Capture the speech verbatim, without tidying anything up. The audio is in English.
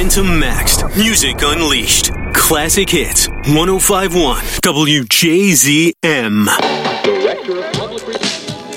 Momentum maxed. Music unleashed. Classic hits. one oh five point one W J Z M. Director of